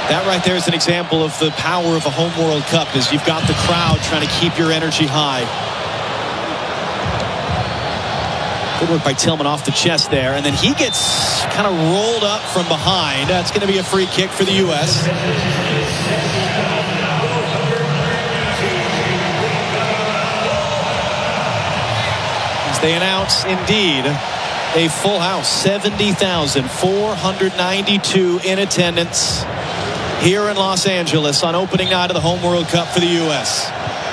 That right there is an example of the power of a home World Cup, is you've got the crowd trying to keep your energy high. Good work by Tillman off the chest there, and then he gets kind of rolled up from behind. That's going to be a free kick for the U.S. As they announce, indeed, a full house, 70,492 in attendance here in Los Angeles on opening night of the home World Cup for the U.S.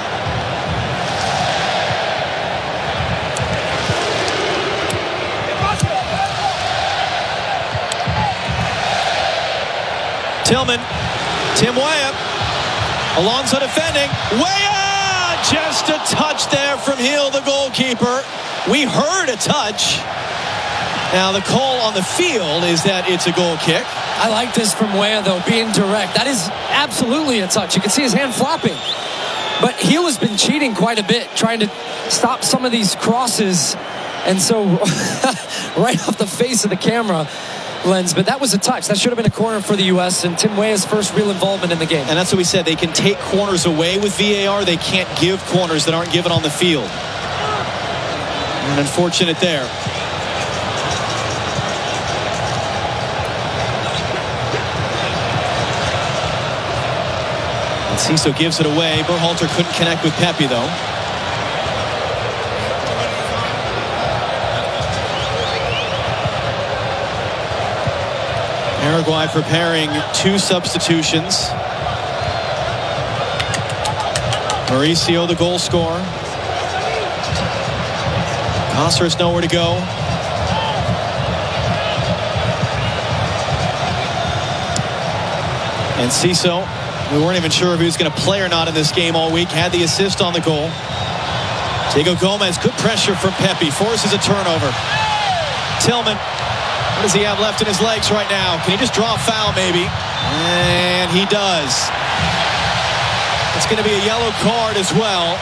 Tillman, Tim Weah, Alonso defending, Weah, just a touch there from Hill, the goalkeeper. We heard a touch. Now the call on the field is that it's a goal kick. I like this from Weah, though, being direct. That is absolutely a touch. You can see his hand flopping. But Hill has been cheating quite a bit, trying to stop some of these crosses. And so right off the face of the camera lens, but that was a touch. That should have been a corner for the U.S. and Tim Weah's first real involvement in the game. And that's what we said. They can take corners away with VAR. They can't give corners that aren't given on the field. And unfortunate there. And Ciso gives it away. Berhalter couldn't connect with Pepe, though. Uruguay preparing two substitutions. Mauricio, the goal scorer. Cáceres nowhere to go. And Ciso, we weren't even sure if he was going to play or not in this game all week, had the assist on the goal. Diego Gomez, good pressure from Pepe, forces a turnover. Tillman. What does he have left in his legs right now? Can he just draw a foul maybe? And he does. It's going to be a yellow card as well.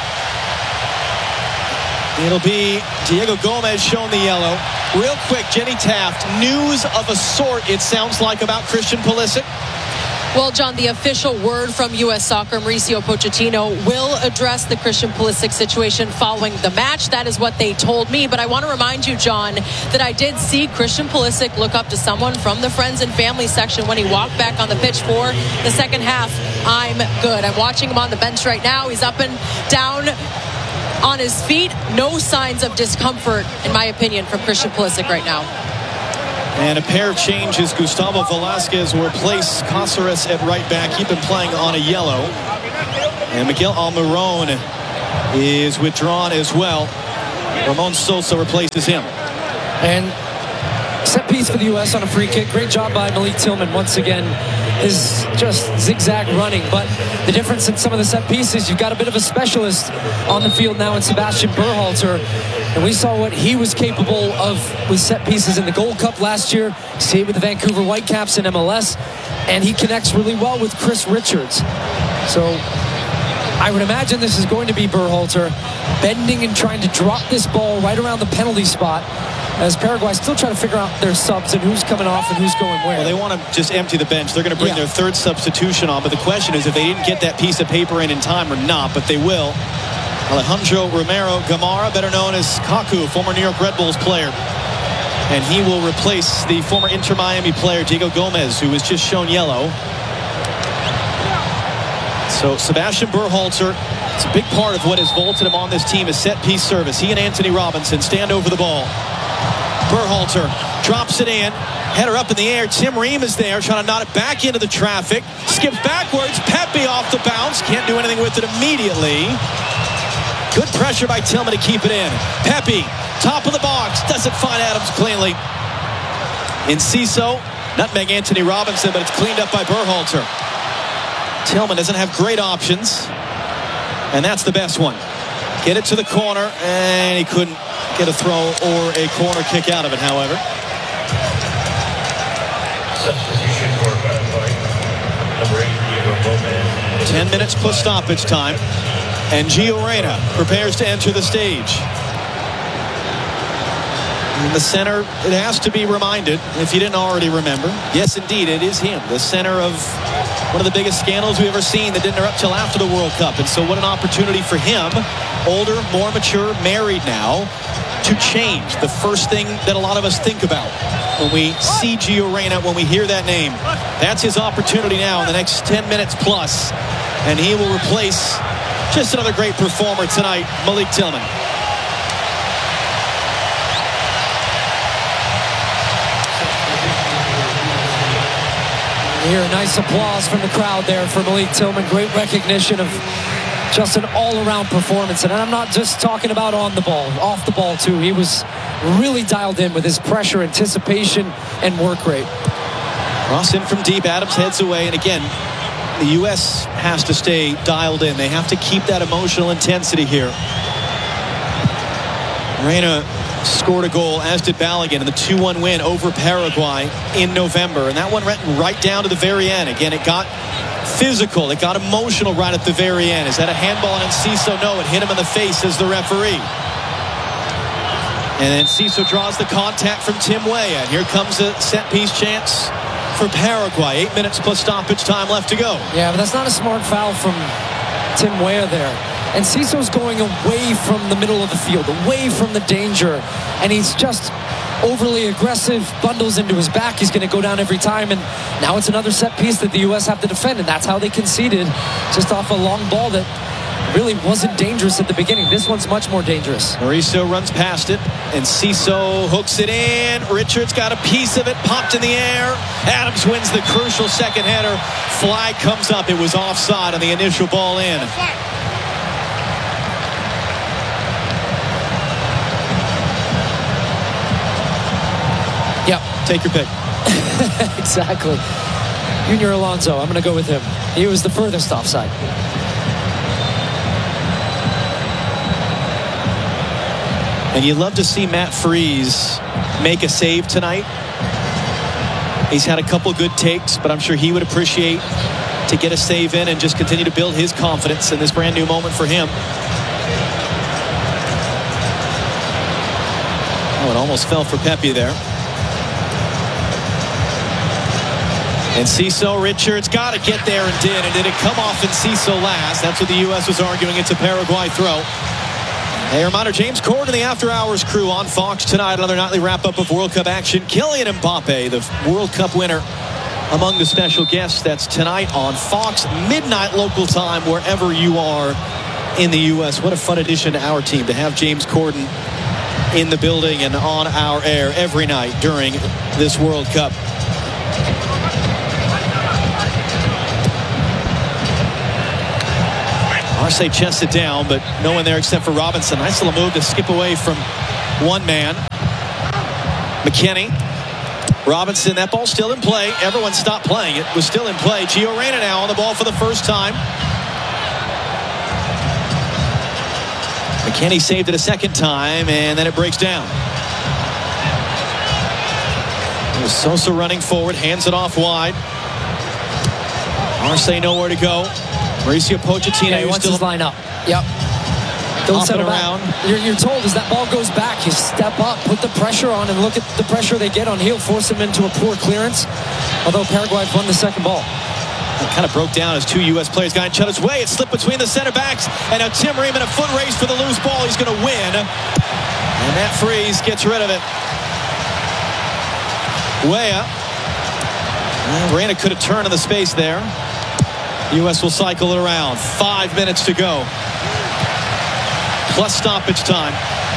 It'll be Diego Gomez shown the yellow. Real quick, Jenny Taft, news of a sort, it sounds like, about Christian Pulisic. Well, John, the official word from U.S. Soccer, Mauricio Pochettino, will address the Christian Pulisic situation following the match. That is what they told me. But I want to remind you, John, that I did see Christian Pulisic look up to someone from the friends and family section when he walked back on the pitch for the second half. I'm good. I'm watching him on the bench right now. He's up and down on his feet. No signs of discomfort, in my opinion, from Christian Pulisic right now. And a pair of changes. Gustavo Velasquez will replace Cáceres at right back. He's been playing on a yellow. And Miguel Almirón is withdrawn as well. Ramon Sosa replaces him. And set piece for the U.S. on a free kick. Great job by Malik Tillman once again. His just zigzag running. But the difference in some of the set pieces, you've got a bit of a specialist on the field now in Sebastian Berhalter. And we saw what he was capable of with set pieces in the Gold Cup last year. See it with the Vancouver Whitecaps in MLS. And he connects really well with Chris Richards. So I would imagine this is going to be Berhalter bending and trying to drop this ball right around the penalty spot, as Paraguay still trying to figure out their subs and who's coming off and who's going where. Well, they want to just empty the bench. They're going to bring their third substitution on. But the question is if they didn't get that piece of paper in time or not. But they will. Alejandro Romero Gamara, better known as Kaku, former New York Red Bulls player. And he will replace the former Inter Miami player, Diego Gomez, who was just shown yellow. So Sebastian Berhalter, it's a big part of what has vaulted him on this team is set-piece service. He and Anthony Robinson stand over the ball. Berhalter drops it in. Header up in the air. Tim Ream is there trying to knot it back into the traffic. Skips backwards. Pepe off the bounce. Can't do anything with it immediately. Good pressure by Tillman to keep it in. Pepe, top of the box. Doesn't find Adams cleanly. In Ciso, nutmeg Anthony Robinson, but it's cleaned up by Berhalter. Tillman doesn't have great options. And that's the best one. Get it to the corner, and he couldn't get a throw or a corner kick out of it, however. Substitution for Paraguay. Number 8, Diego Gomez. 10 minutes plus stoppage time. And Gio Reyna prepares to enter the stage. In the center, it has to be reminded, if you didn't already remember, yes, indeed, it is him, the center of one of the biggest scandals we've ever seen that didn't erupt till after the World Cup. And so what an opportunity for him, older, more mature, married now, to change. The first thing that a lot of us think about when we see Gio Reyna, when we hear that name. That's his opportunity now in the next 10 minutes plus. And he will replace just another great performer tonight, Malik Tillman. Here, nice applause from the crowd there for Malik Tillman. Great recognition of just an all-around performance. And I'm not just talking about on the ball, off the ball too. He was really dialed in with his pressure, anticipation, and work rate. Cross in from deep. Adams heads away. And again, the U.S. has to stay dialed in. They have to keep that emotional intensity here. Reyna scored a goal, as did Balogun, in the 2-1 win over Paraguay in November. And that one went right down to the very end. Again, it got physical. It got emotional right at the very end. Is that a handball on Enciso? No, it hit him in the face as the referee. And then Enciso draws the contact from Tim Weah. And here comes a set-piece chance for Paraguay. 8 minutes plus stoppage time left to go. Yeah, but that's not a smart foul from Tim Weah there. And Enciso's going away from the middle of the field, away from the danger. And he's just overly aggressive, bundles into his back. He's going to go down every time. And now it's another set piece that the U.S. have to defend. And that's how they conceded, just off a long ball that really wasn't dangerous at the beginning. This one's much more dangerous. Mauricio runs past it, and Enciso hooks it in. Richards got a piece of it, popped in the air. Adams wins the crucial second header. Flag comes up. It was offside on the initial ball in. Yep. Take your pick. Exactly. Junior Alonso, I'm going to go with him. He was the furthest offside. And you love to see Matt Freese make a save tonight. He's had a couple good takes, but I'm sure he would appreciate to get a save in and just continue to build his confidence in this brand new moment for him. Oh, it almost fell for Pepe there. And Enciso, Richards got to get there and did. And did it come off Enciso last? That's what the U.S. was arguing. It's a Paraguay throw. Hey, reminder, James Corden and the After Hours crew on Fox tonight. Another nightly wrap-up of World Cup action. Kylian Mbappe, the World Cup winner, among the special guests. That's tonight on Fox, midnight local time, wherever you are in the U.S. What a fun addition to our team to have James Corden in the building and on our air every night during this World Cup. Marseille chests it down, but no one there except for Robinson. Nice little move to skip away from one man. McKennie. Robinson, that ball's still in play. Everyone stopped playing. It was still in play. Gio Reyna now on the ball for the first time. McKennie saved it a second time, and then it breaks down. Sosa running forward, hands it off wide. Marseille nowhere to go. Mauricio Pochettino. Yeah, he wants his line up. Yep. Don't settle around. You're told as that ball goes back, you step up, put the pressure on, and look at the pressure they get on. He'll force him into a poor clearance. Although Paraguay won the second ball. It kind of broke down as two U.S. players got each other's way. It slipped between the center backs. And now Tim Ream in a foot race for the loose ball. He's going to win. And Matt Freese gets rid of it. Weah. Reyna could have turned in the space there. U.S. will cycle it around. 5 minutes to go. Plus stoppage time.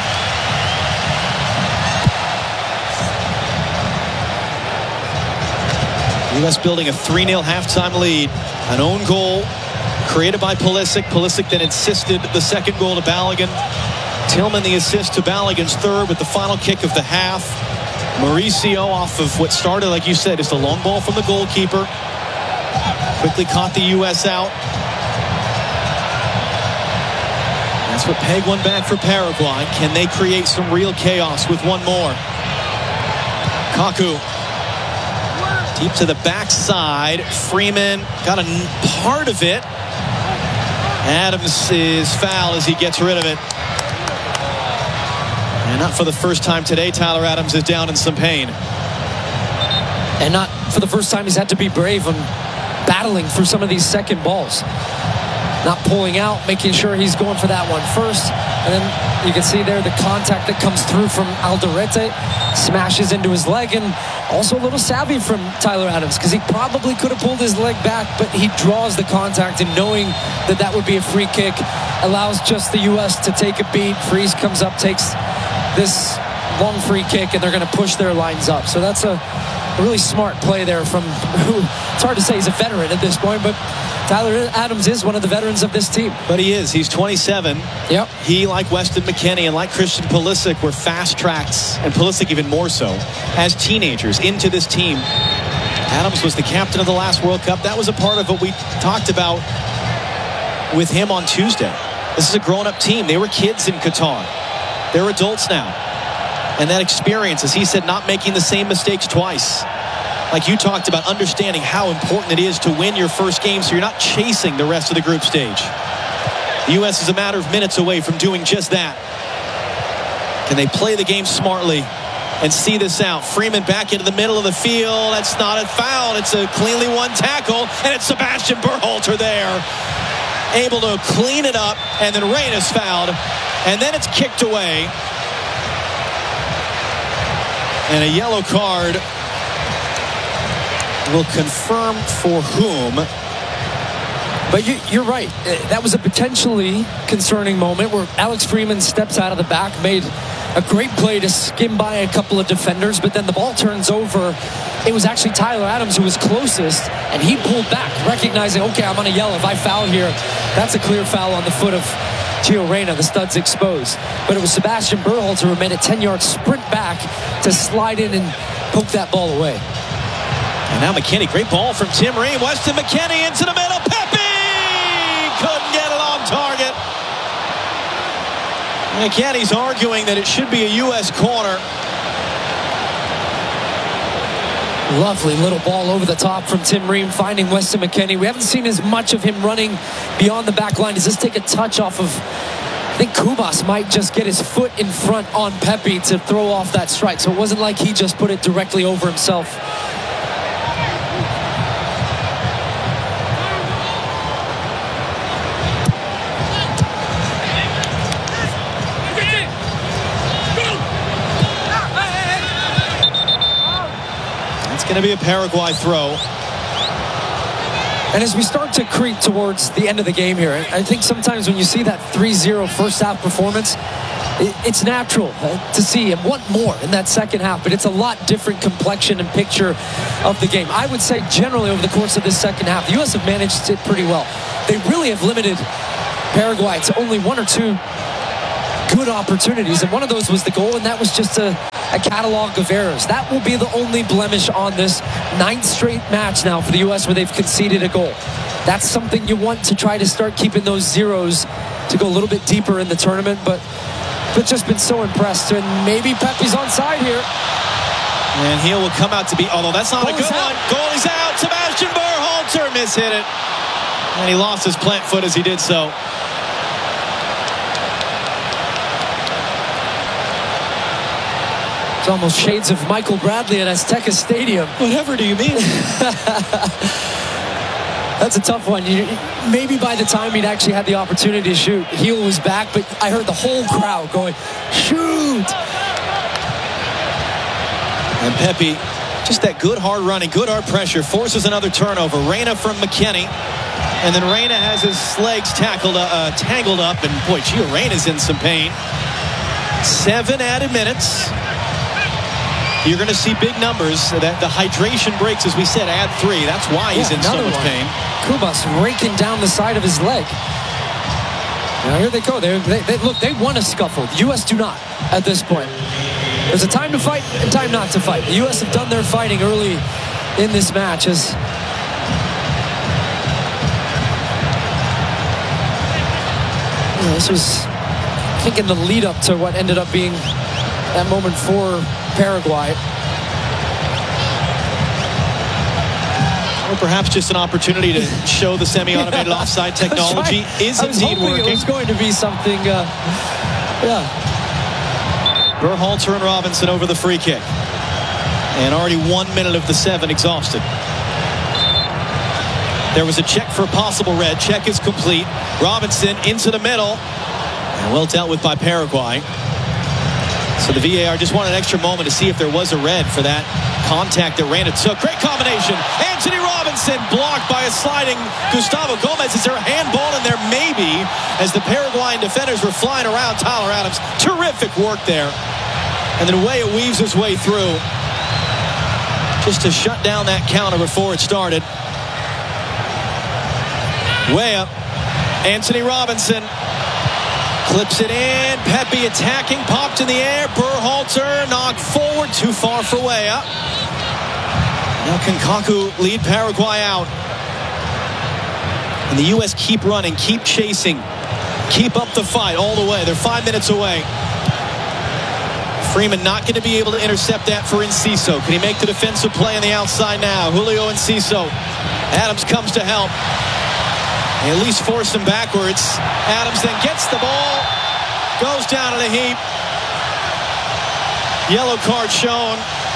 U.S. building a 3-0 halftime lead. An own goal created by Pulisic. Pulisic then insisted the second goal to Balogun. Tillman the assist to Balogun's third with the final kick of the half. Mauricio off of what started, like you said, is the long ball from the goalkeeper. Quickly caught the U.S. out. That's what pegged one back for Paraguay. Can they create some real chaos with one more? Kaku. Deep to the backside. Freeman got a part of it. Adams is foul as he gets rid of it. And not for the first time today, Tyler Adams is down in some pain. And not for the first time he's had to be brave on back battling for some of these second balls. Not pulling out, making sure he's going for that one first. And then you can see there the contact that comes through from Alderete, smashes into his leg, and also a little savvy from Tyler Adams, because he probably could have pulled his leg back, but he draws the contact, and knowing that that would be a free kick allows just the U.S. to take a beat. Freese comes up, takes this long free kick, and they're going to push their lines up. So that's a really smart play there from who, it's hard to say he's a veteran at this point, but Tyler Adams is one of the veterans of this team. But he is. He's 27. Yep. He, like Weston McKennie and like Christian Pulisic, were fast-tracked, and Pulisic even more so, as teenagers into this team. Adams was the captain of the last World Cup. That was a part of what we talked about with him on Tuesday. This is a grown-up team. They were kids in Qatar. They're adults now. And that experience, as he said, not making the same mistakes twice. Like you talked about, understanding how important it is to win your first game so you're not chasing the rest of the group stage. The U.S. is a matter of minutes away from doing just that. Can they play the game smartly and see this out? Freeman back into the middle of the field. That's not a foul. It's a cleanly won tackle, and it's Sebastian Berhalter there, able to clean it up, and then Reyna's fouled, and then it's kicked away. And a yellow card will confirm for whom. But you're right. That was a potentially concerning moment where Alex Freeman steps out of the back, made a great play to skim by a couple of defenders, but then the ball turns over. It was actually Tyler Adams who was closest, and he pulled back, recognizing, okay, I'm going to yell if I foul here. That's a clear foul on the foot of Gio Reyna. The stud's exposed. But it was Sebastian Berhalter who made a 10-yard sprint back to slide in and poke that ball away. And now McKennie, great ball from Tim Ream. Weston McKennie into the middle. Pepe couldn't get it on target. McKennie's arguing that it should be a U.S. corner. Lovely little ball over the top from Tim Ream, finding Weston McKennie. We haven't seen as much of him running beyond the back line. Does this take a touch off of, I think Kubas might just get his foot in front on Pepe to throw off that strike. So it wasn't like he just put it directly over himself. Going to be a Paraguay throw. And as we start to creep towards the end of the game here, I think sometimes when you see that 3-0 first half performance, it's natural to see and want more in that second half, but it's a lot different complexion and picture of the game. I would say generally over the course of this second half, the U.S. have managed it pretty well. They really have limited Paraguay to only one or two good opportunities, and one of those was the goal, and that was just a catalog of errors. That will be the only blemish on this 9th straight match now for the U.S. where they've conceded a goal. That's something you want to try to start keeping those zeros to go a little bit deeper in the tournament, but just been so impressed. And maybe Pepe's onside here. And Heel will come out to beat, although that's not a good one. Goalie's out. Sebastian Berhalter mishit it. And he lost his plant foot as he did so. It's almost shades of Michael Bradley at Azteca Stadium. Whatever do you mean? That's a tough one. Maybe by the time he'd actually had the opportunity to shoot, Heel was back, but I heard the whole crowd going, shoot! And Pepe, just that good hard running, good hard pressure, forces another turnover. Reyna from McKennie. And then Reyna has his legs tangled up, and boy, Gio Reyna's in some pain. 7 added minutes. You're going to see big numbers. That the hydration breaks, as we said, add 3. That's why he's in so much pain. Kubas raking down the side of his leg. Now here they go. They want to scuffle. The U.S. do not at this point. There's a time to fight and time not to fight. The U.S. have done their fighting early in this match. This was, I think, in the lead up to what ended up being that moment for Paraguay. Or perhaps just an opportunity to show the semi-automated offside technology is indeed working. It was going to be something, Berhalter and Robinson over the free kick. And already 1 minute of the 7 exhausted. There was a check for a possible red. Check is complete. Robinson into the middle. And well dealt with by Paraguay. So the VAR just wanted an extra moment to see if there was a red for that contact that Randa took. Great combination. Anthony Robinson blocked by a sliding Gustavo Gomez. Is there a handball in there? Maybe. As the Paraguayan defenders were flying around Tyler Adams. Terrific work there. And then Weah weaves his way through just to shut down that counter before it started. Weah, Anthony Robinson clips it in. Pepe attacking, popped in the air. Berhalter knocked forward, too far for Weah. Now can Kaku lead Paraguay out. And the U.S. keep running, keep chasing, keep up the fight all the way. They're 5 minutes away. Freeman not going to be able to intercept that for Enciso. Can he make the defensive play on the outside now? Julio Enciso. Adams comes to help. He at least forced him backwards. Adams then gets the ball, goes down in a heap. Yellow card shown.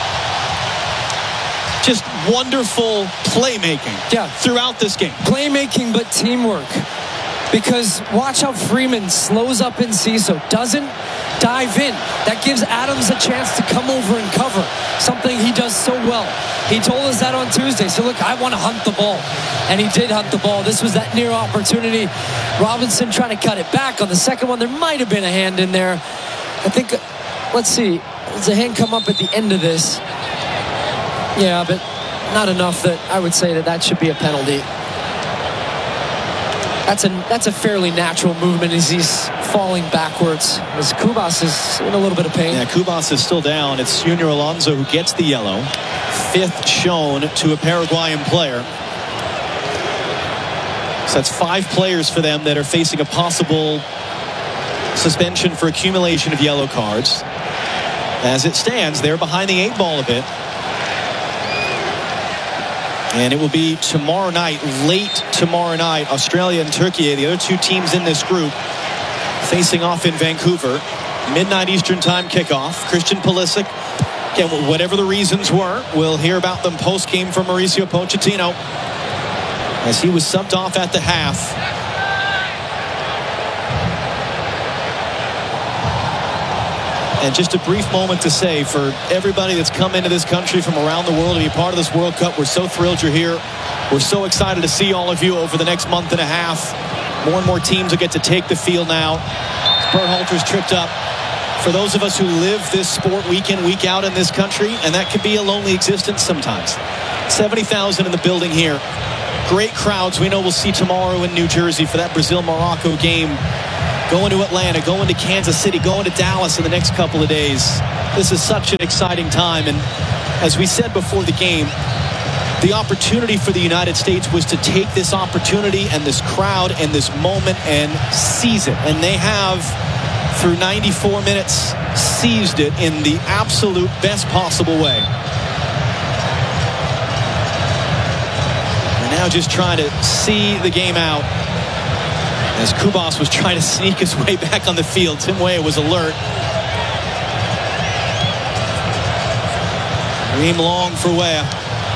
Just wonderful playmaking throughout this game. Playmaking, but teamwork. Because watch how Freeman slows up Enciso, doesn't dive in. That gives Adams a chance to come over and cover, something he does so well. He told us that on Tuesday. So look, I want to hunt the ball. And he did hunt the ball. This was that near opportunity. Robinson trying to cut it back. On the second one, there might have been a hand in there. I think, let's see, does a hand come up at the end of this? Yeah, but not enough that I would say that should be a penalty. That's a fairly natural movement as he's falling backwards. As Cubas is in a little bit of pain. Yeah, Cubas is still down. It's Junior Alonso who gets the yellow. 5th shown to a Paraguayan player. So that's 5 players for them that are facing a possible suspension for accumulation of yellow cards. As it stands, they're behind the 8 ball a bit. And it will be tomorrow night, late tomorrow night, Australia and Turkey, the other 2 teams in this group, facing off in Vancouver. Midnight Eastern Time kickoff. Christian Pulisic, again, whatever the reasons were, we'll hear about them post-game from Mauricio Pochettino as he was subbed off at the half. And just a brief moment to say for everybody that's come into this country from around the world to be part of this World Cup, we're so thrilled you're here. We're so excited to see all of you over the next month and a half. More and more teams will get to take the field now. Berhalter's tripped up. For those of us who live this sport week in, week out in this country, and that can be a lonely existence sometimes. 70,000 in the building here. Great crowds we know we'll see tomorrow in New Jersey for that Brazil-Morocco game. Going to Atlanta, going to Kansas City, going to Dallas in the next couple of days. This is such an exciting time. And as we said before the game, the opportunity for the United States was to take this opportunity and this crowd and this moment and seize it. And they have, through 94 minutes, seized it in the absolute best possible way. And now just trying to see the game out. As Cubas was trying to sneak his way back on the field, Tim Weah was alert. Ream long for Weah.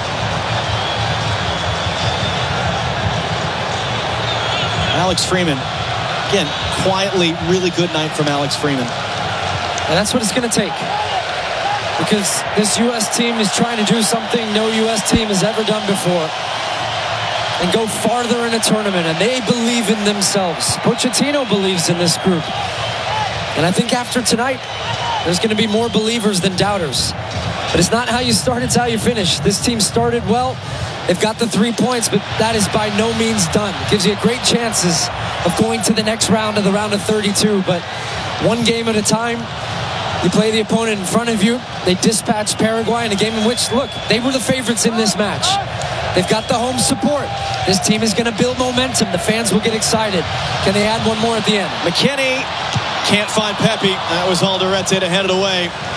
Alex Freeman. Again, quietly, really good night from Alex Freeman. And that's what it's going to take. Because this U.S. team is trying to do something no U.S. team has ever done before. And go farther in a tournament, and they believe in themselves. Pochettino believes in this group. And I think after tonight, there's going to be more believers than doubters. But it's not how you start, it's how you finish. This team started well. They've got the 3 points, but that is by no means done. It gives you great chances of going to the next round of the round of 32. But one game at a time, you play the opponent in front of you. They dispatched Paraguay in a game in which, look, they were the favorites in this match. They've got the home support. This team is going to build momentum. The fans will get excited. Can they add one more at the end? McKennie can't find Pepe. That was Alderete to head it away.